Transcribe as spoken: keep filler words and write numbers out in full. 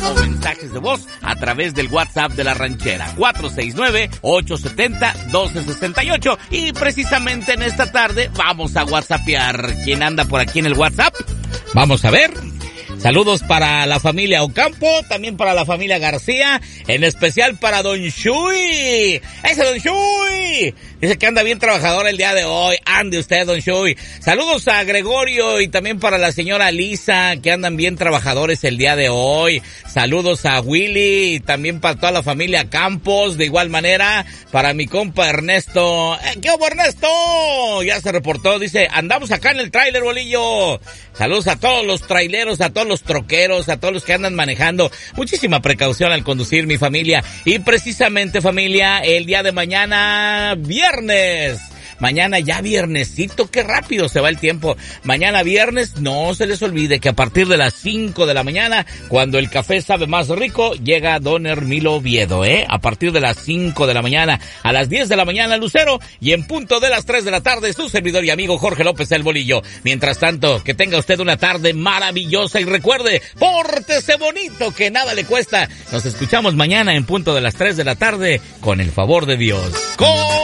o mensajes de voz a través del WhatsApp de La Ranchera, cuatro seis nueve, ocho siete cero, uno dos seis ocho. Y precisamente en esta tarde vamos a whatsappear. ¿Quién anda por aquí en el WhatsApp? Vamos a ver. Saludos para la familia Ocampo, también para la familia García, en especial para Don Shui. ¡Ese Don Shui! Dice que anda bien trabajador el día de hoy. Ande usted, Don Shui. Saludos a Gregorio y también para la señora Lisa, que andan bien trabajadores el día de hoy. Saludos a Willy y también para toda la familia Campos. De igual manera, para mi compa Ernesto. Eh, ¿Qué hubo, Ernesto? Ya se reportó, dice, andamos acá en el tráiler, bolillo. Saludos a todos los traileros, a todos los troqueros, a todos los que andan manejando. Muchísima precaución al conducir, mi familia. Y precisamente, familia, el día de mañana, viernes. Mañana ya viernesito, qué rápido se va el tiempo. Mañana viernes, no se les olvide que a partir de las cinco de la mañana, cuando el café sabe más rico, llega Don Hermilo Oviedo, ¿eh? A partir de las cinco de la mañana, a las diez de la mañana, Lucero, y en punto de las tres de la tarde, su servidor y amigo Jorge López el Bolillo. Mientras tanto, que tenga usted una tarde maravillosa y recuerde, pórtese bonito, que nada le cuesta. Nos escuchamos mañana en punto de las tres de la tarde, con el favor de Dios. ¡Con